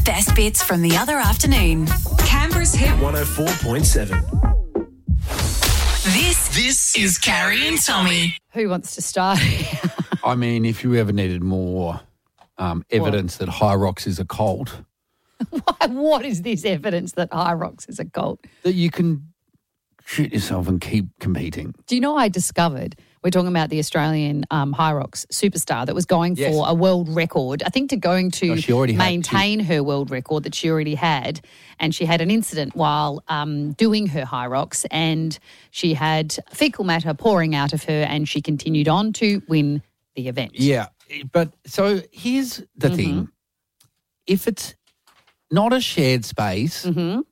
best bits from the other afternoon. Canberra's Hit 104.7. This is Carrie and Tommy. Who wants to start? I mean, if you ever needed more evidence that High Rocks is a cult, What is this evidence that High Rocks is a cult? that you can shoot yourself and keep competing. Do you know I discovered, we're talking about the Australian High Rocks superstar that was going Yes. for a world record, I think She already had. maintain her world record that she already had. And she had an incident while doing her High Rocks, and she had fecal matter pouring out of her, and she continued on to win the event. Yeah, but so here's the thing. If it's not a shared space,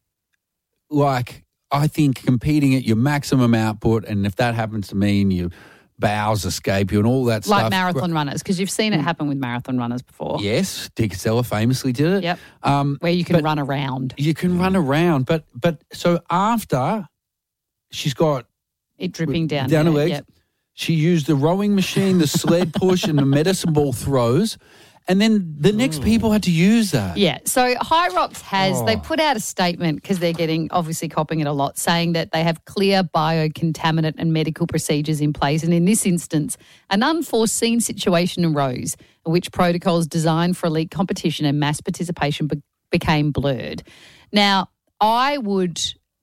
like I think competing at your maximum output, and if that happens to mean your bowels escape you and all that stuff. Like marathon runners, because you've seen it happen with marathon runners before. Yes, Dick Casella famously did it. Yep. Where you can run around. You can run around, but so after she's got It dripping down her her legs, Yep. she used the rowing machine, the sled push, and the medicine ball throws, and then the next people had to use that. Yeah, so High Rocks they put out a statement because they're obviously copying it a lot, saying that they have clear biocontaminant and medical procedures in place. And in this instance, an unforeseen situation arose in which protocols designed for elite competition and mass participation became blurred. Now, I would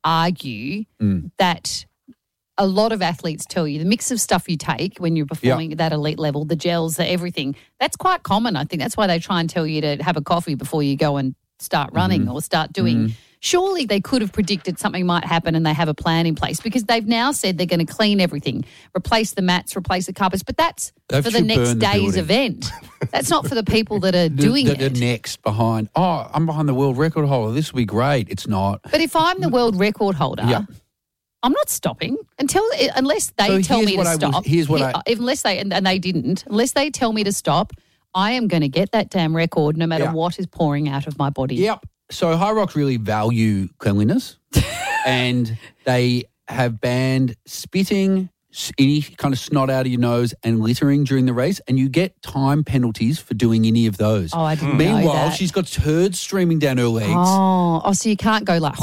argue that a lot of athletes tell you the mix of stuff you take when you're performing at that elite level, the gels, the everything, that's quite common. I think that's why they try and tell you to have a coffee before you go and start running or start doing. Surely they could have predicted something might happen and they have a plan in place, because they've now said they're going to clean everything, replace the mats, replace the carpets, but that's They've for the should next burn the day's building. event. That's not for the people that are doing the it. next behind. Oh, I'm behind the world record holder. This will be great. It's not. But if I'm the world record holder, Yeah. I'm not stopping unless they tell me to stop. Unless they and they didn't. Unless they tell me to stop, I am going to get that damn record, no matter what is pouring out of my body. Yep. So High Rocks really value cleanliness, and they have banned spitting, any kind of snot out of your nose, and littering during the race, and you get time penalties for doing any of those. Oh, I didn't know Meanwhile, that. she's got turds streaming down her legs. Oh, so you can't go like.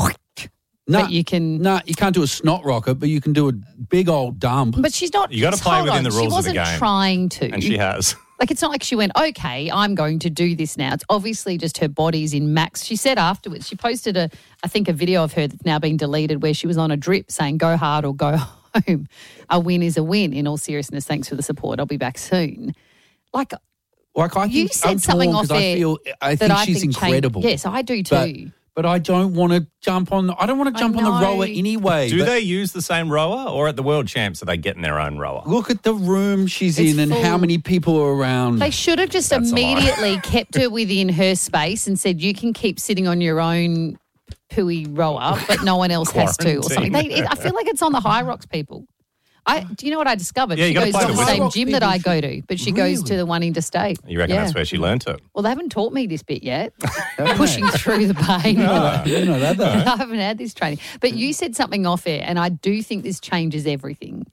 But you can. No, you can't do a snot rocket, but you can do a big old dump. But she's not. You got to play hold within on, the rules of the She wasn't game. trying to. And she has. Like, it's not like she went, okay, I'm going to do this now. It's obviously just her body's in max. She said afterwards, she posted a video of her that's now been deleted where she was on a drip saying, go hard or go home. A win is a win. In all seriousness, thanks for the support. I'll be back soon. Like I you think said I'm something torn off 'cause there. I think she's incredible. Yes, I do too. But I don't want to jump on. I don't want to jump on the know. rower anyway. Do but they use the same rower, or at the World Champs are they getting their own rower? look at the room she's It's in and full. how many people are around? They should have just That's a lie. immediately kept her within her space and said, you can keep sitting on your own pooey rower, but no one else has to or something. I feel like it's on the High Rocks people. Do you know what I discovered? Yeah, you she gotta goes play to the the whistle. same High Rocks gym that people I go to, but she goes to the one interstate. You reckon that's where she learnt it? Well, they haven't taught me this bit yet. Pushing through the pain. You know that, though. I haven't had this training. But you said something off air, and I do think this changes everything.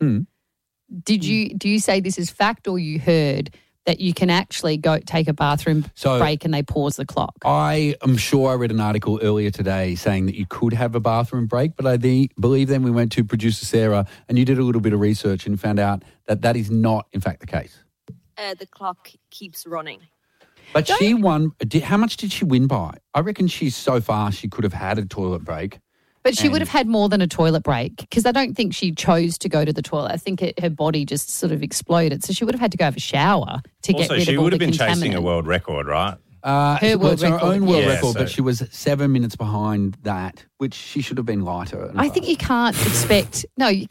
Do you say this is fact, or you heard that you can actually go take a bathroom break and they pause the clock? I am sure I read an article earlier today saying that you could have a bathroom break, but I believe then we went to producer Sarah and you did a little bit of research and found out that is not, in fact, the case. The clock keeps running. But she won. How much did she win by? I reckon she's so fast she could have had a toilet break. But she would have had more than a toilet break, because I don't think she chose to go to the toilet. I think her body just sort of exploded. So she would have had to go have a shower to get Also, rid she of all would the have been chasing a contaminant. world record, right? Her world record, own world yeah. record, So- but she was 7 minutes behind that, which she should have been lighter. I think you can't expect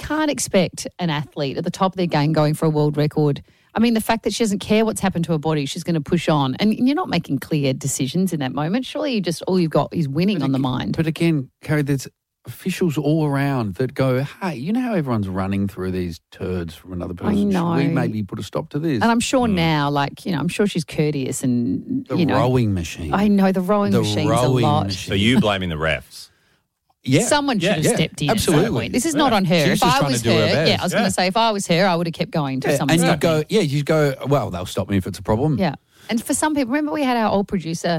an athlete at the top of their game going for a world record. I mean, the fact that she doesn't care what's happened to her body, she's going to push on. And you're not making clear decisions in that moment. Surely all you've got is winning on the mind. But again, Carrie, there's officials all around that go, hey, you know how everyone's running through these turds from another person? I know. Should we maybe put a stop to this? And I'm sure now, I'm sure she's courteous and, The rowing machine. I know, the rowing machine's a lot. So you blaming the refs? Yeah. Someone should have stepped in absolutely. at some point. This is not on her. She's If just I trying was to do her her, best. I was going to say, if I was her, I would have kept going to someone. And stop me. you go, well, they'll stop me if it's a problem. Yeah. And for some people, remember we had our old producer,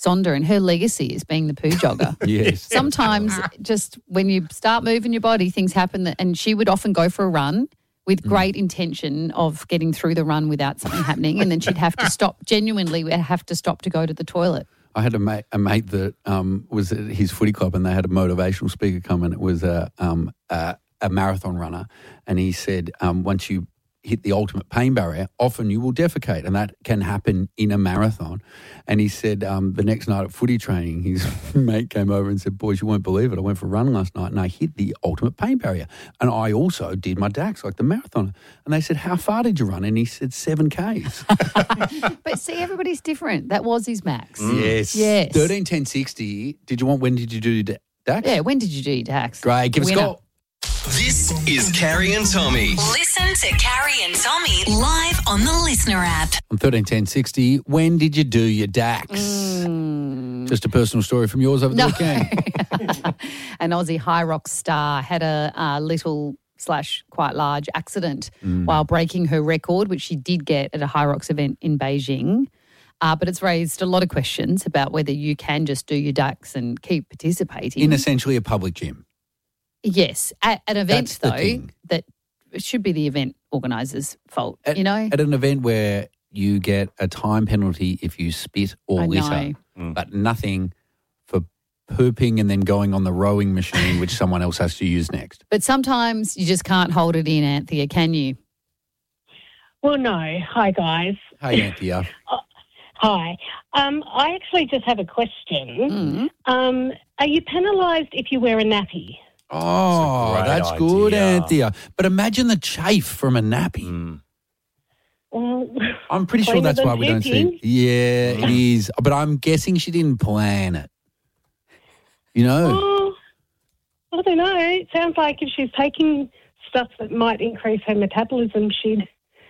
Sonda, and her legacy is being the poo jogger. Yes. Sometimes just when you start moving your body, things happen. And she would often go for a run with great intention of getting through the run without something happening, and then she'd have to stop. Genuinely, we'd have to stop to go to the toilet. I had a mate that was at his footy club, and they had a motivational speaker come, and it was a marathon runner, and he said once you hit the ultimate pain barrier, often you will defecate, and that can happen in a marathon. And he said the next night at footy training, his mate came over and said, "Boys, you won't believe it. I went for a run last night and I hit the ultimate pain barrier. And I also did my DAX like the marathon." And they said, "How far did you run?" And he said, 7 Ks. But see, everybody's different. That was his max. Yes. 13, 10, 60. When did you do your DAX? Yeah, when did you do your DAX? Great. Give us a call. This is Carrie and Tommy. Listen to Carrie and Tommy live on the Listener app. On 13, 10, 60, when did you do your DAX? Just a personal story from yours over the weekend. An Aussie high rock star had a little / quite large accident while breaking her record, which she did get at a High Rocks event in Beijing. But it's raised a lot of questions about whether you can just do your DAX and keep participating. In essentially a public gym. Yes, at an event, That's the though, thing. that it should be the event organiser's fault, At an event where you get a time penalty if you spit or I litter, know. but nothing for pooping and then going on the rowing machine, which someone else has to use next. But sometimes you just can't hold it in, Anthea, can you? Well, no. Hi, guys. Hey, Anthea. Hi. I actually just have a question. Are you penalised if you wear a nappy? Oh, That's that's a great good, idea. Anthea. But imagine the chafe from a nappy. Well, I'm pretty sure cleaner that's why than we don't pooping. see. Yeah, it is. But I'm guessing she didn't plan it. You know? oh, I don't know. It sounds like if she's taking stuff that might increase her metabolism, she'd...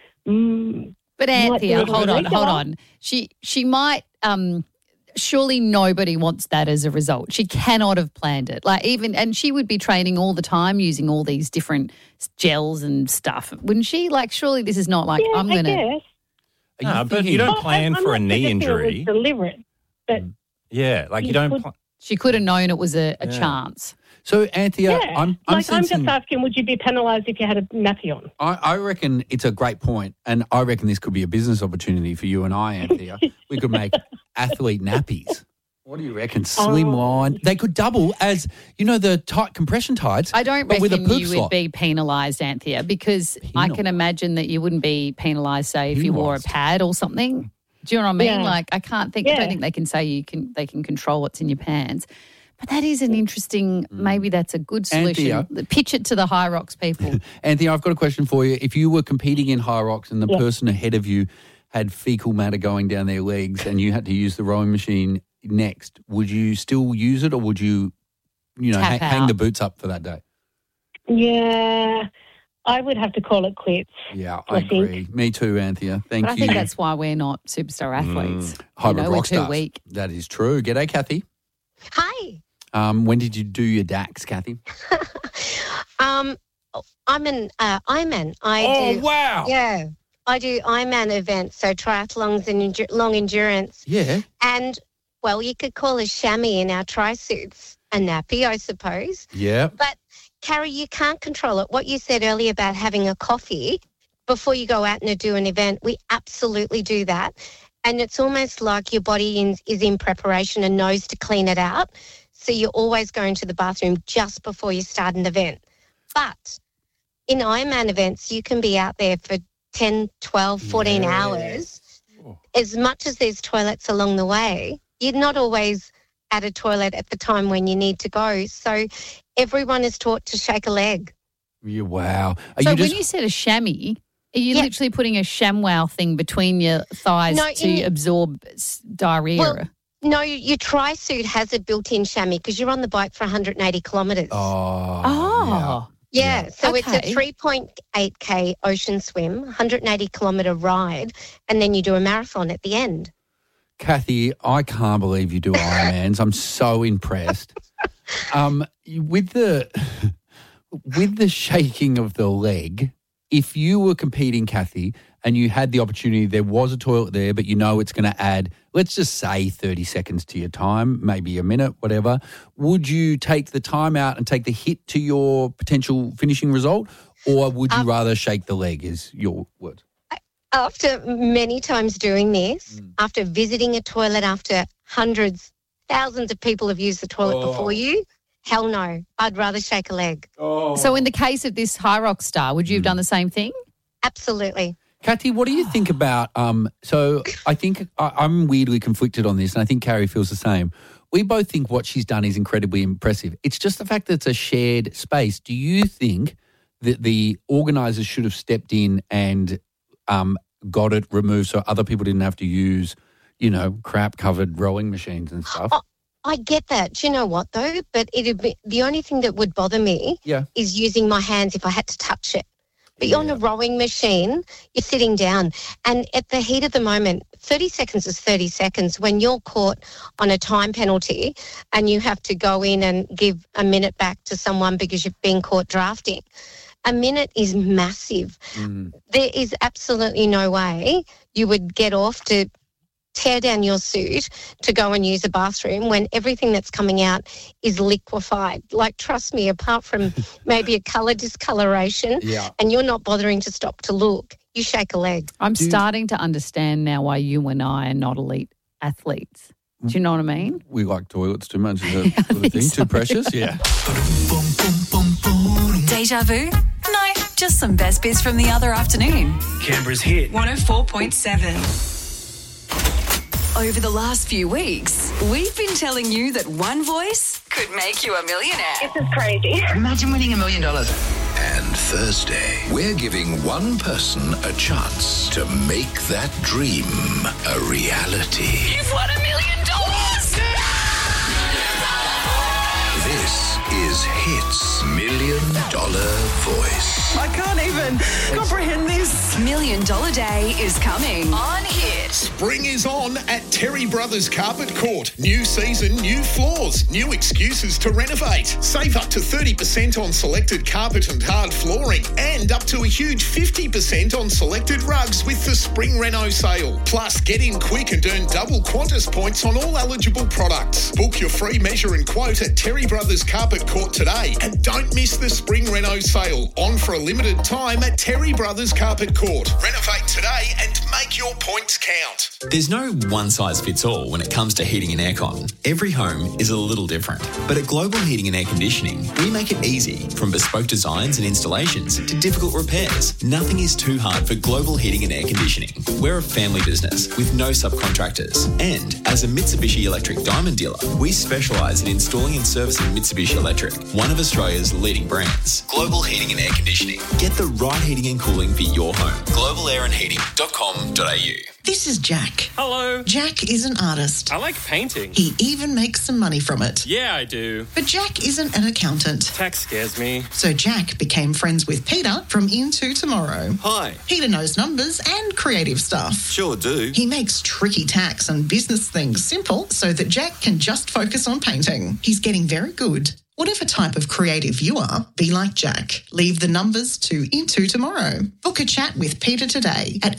But Might be Anthea, a little hold regular. on. She might. Surely nobody wants that as a result. She cannot have planned it. And she would be training all the time using all these different gels and stuff, wouldn't she? Surely this is not like yeah, I'm going I to. guess. No, but you don't plan I'm for a not knee suggesting injury. It was deliberate, but Yeah, like you You don't. could- She could have known it was a chance. So, Anthea, yeah. I'm I'm sensing... just asking, would you be penalised if you had a nappy on? I reckon it's a great point, and I reckon this could be a business opportunity for you and I, Anthea. We could make athlete nappies. What do you reckon? Slimline. They could double as, the tight compression tights. I don't but with a reckon poop you slot. would be penalised, Anthea, because I can imagine that you wouldn't be penalised, say, if you wore a Penalised. pad or something. Do you know what I mean? Yeah. I can't think. I Yeah. don't think they can say they can control what's in your pants. But that is an interesting. Maybe that's a good solution. Anthea. Pitch it to the High Rocks people. Anthea, I've got a question for you. If you were competing in High Rocks and the person ahead of you had fecal matter going down their legs and you had to use the rowing machine next, would you still use it, or would you, Tap hang out. the boots up for that day? Yeah, I would have to call it quits. Yeah, I I think. agree. Me too, Anthea. Thank But I you. think that's why we're not superstar athletes. Hybrid we're rock too stars. weak. That is true. G'day, Kathy. Hi. When did you do your DAX, Kathy? I'm an Ironman. Wow. Yeah, I do Ironman events, so triathlons and long endurance. Yeah. And, well, you could call a chamois in our tri-suits a nappy, I suppose. Yeah. But, Carrie, you can't control it. What you said earlier about having a coffee before you go out and do an event, we absolutely do that. And it's almost like your body is in preparation and knows to clean it out. So you're always going to the bathroom just before you start an event. But in Ironman events, you can be out there for 10, 12, 14 hours. As much as there's toilets along the way, you're not always at a toilet at the time when you need to go. So everyone is taught to shake a leg. Yeah, wow. Are So you when just, you said a chamois, are you Yeah. literally putting a ShamWow thing between your thighs No, to absorb diarrhea? Well, no, your tri-suit has a built-in chamois because you're on the bike for 180 kilometres. oh. Yeah, so it's Okay. a 3.8K ocean swim, 180 kilometre ride, and then you do a marathon at the end. Kathy, I can't believe you do Ironmans. I'm so impressed. With the shaking of the leg, if you were competing, Kathy, and you had the opportunity, there was a toilet there, but you know it's going to add let's just say 30 seconds to your time, maybe a minute, whatever, would you take the time out and take the hit to your potential finishing result, or would you rather shake the leg, is your word? After many times doing this, after visiting a toilet, after hundreds, thousands of people have used the toilet before you, hell no, I'd rather shake a leg. So in the case of this high rock star, would you have done the same thing? Absolutely. Kathy, what do you think about, so I think I'm weirdly conflicted on this, and I think Carrie feels the same. We both think what she's done is incredibly impressive. It's just the fact that it's a shared space. Do you think that the organisers should have stepped in and got it removed so other people didn't have to use, crap-covered rowing machines and stuff? I get that. Do you know what, though? But it'd be, the only thing that would bother me is using my hands if I had to touch it. But you're on a rowing machine, you're sitting down. And at the heat of the moment, 30 seconds is 30 seconds. When you're caught on a time penalty and you have to go in and give a minute back to someone because you've been caught drafting, a minute is massive. There is absolutely no way you would get off to tear down your suit to go and use a bathroom when everything that's coming out is liquefied. Like, trust me, apart from maybe a colour discoloration and you're not bothering to stop to look, you shake a leg. I'm starting to understand now why you and I are not elite athletes. Do you know what I mean? We like toilets too much. Is that the thing? Too precious? Yeah. Deja vu? No, just some best bits from the other afternoon. Canberra's hit. 104.7. Over the last few weeks, we've been telling you that one voice could make you a millionaire. This is crazy. Imagine winning $1 million. And Thursday, we're giving one person a chance to make that dream a reality. You've won $1 million! This is Hits $1 Million Voice. I can't even comprehend this. $1 Million Day is coming on Hit. Spring is on at Terry Brothers Carpet Court. New season, new floors, new excuses to renovate. Save up to 30% on selected carpet and hard flooring and up to a huge 50% on selected rugs with the Spring Reno sale. Plus, get in quick and earn double Qantas points on all eligible products. Book your free measure and quote at Terry Brothers Carpet Court today, and don't miss the Spring Reno sale on for a limited time at Terry Brothers Carpet Court. Renovate today and make your points count. There's no one-size-fits-all when it comes to heating and aircon. Every home is a little different. But at Global Heating and Air Conditioning, we make it easy, from bespoke designs and installations to difficult repairs. Nothing is too hard for Global Heating and Air Conditioning. We're a family business with no subcontractors. And as a Mitsubishi Electric Diamond dealer, we specialise in installing and servicing Mitsubishi Electric, one of Australia's leading brands. Global Heating and Air Conditioning. Get the right heating and cooling for your home. globalairandheating.com.au. This is Jack. Hello. Jack is an artist. I like painting. He even makes some money from it. Yeah, I do. But Jack isn't an accountant. Tax scares me. So Jack became friends with Peter from Into Tomorrow. Hi. Peter knows numbers and creative stuff. Sure do. He makes tricky tax and business things simple so that Jack can just focus on painting. He's getting very good. Whatever type of creative you are, be like Jack. Leave the numbers to Into Tomorrow. Book a chat with Peter today at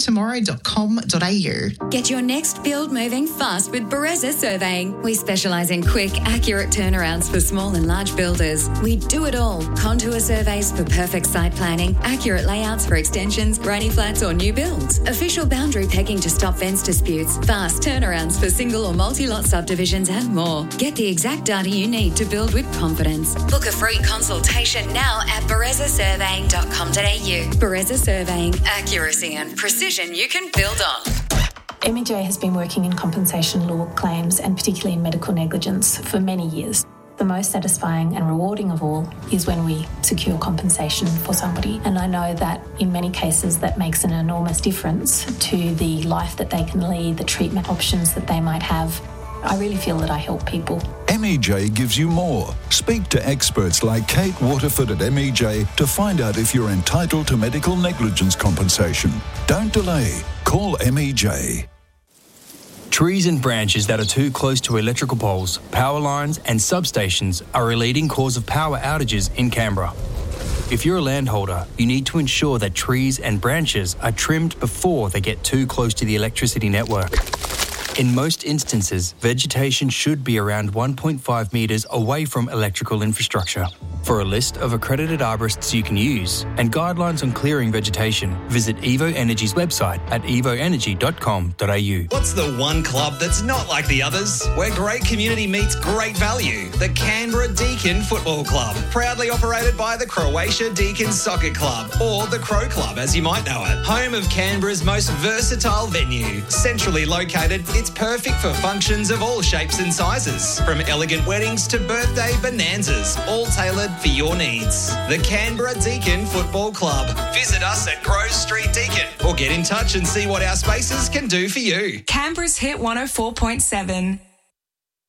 intotomorrow.com.au. Get your next build moving fast with Bereza Surveying. We specialise in quick, accurate turnarounds for small and large builders. We do it all. Contour surveys for perfect site planning, accurate layouts for extensions, granny flats or new builds, official boundary pegging to stop fence disputes, fast turnarounds for single or multi-lot subdivisions and more. Get the exact data you need to build with confidence. Book a free consultation now at berezasurveying.com.au. Bereza Surveying, accuracy and precision you can build on. MEJ has been working in compensation law claims and particularly in medical negligence for many years. The most satisfying and rewarding of all is when we secure compensation for somebody. And I know that in many cases that makes an enormous difference to the life that they can lead, the treatment options that they might have. I really feel that I help people. MEJ gives you more. Speak to experts like Kate Waterford at MEJ to find out if you're entitled to medical negligence compensation. Don't delay. Call MEJ. Trees and branches that are too close to electrical poles, power lines and substations are a leading cause of power outages in Canberra. If you're a landholder, you need to ensure that trees and branches are trimmed before they get too close to the electricity network. In most instances, vegetation should be around 1.5 metres away from electrical infrastructure. For a list of accredited arborists you can use and guidelines on clearing vegetation, visit Evo Energy's website at evoenergy.com.au. What's the one club that's not like the others? Where great community meets great value. The Canberra Deakin Football Club. Proudly operated by the Croatia Deakin Soccer Club, or the Crow Club as you might know it. Home of Canberra's most versatile venue. Centrally located, it's perfect for functions of all shapes and sizes. From elegant weddings to birthday bonanzas, all tailored for your needs. The Canberra Deakin Football Club. Visit us at Grove Street, Deakin, or get in touch and see what our spaces can do for you. Canberra's Hit 104.7.